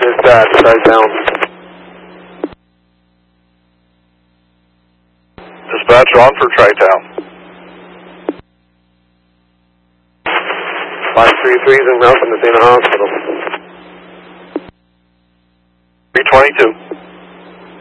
Dispatch, Tri-Town. Dispatch on for Tri-Town. 533 is en route from Athena Hospital. 322.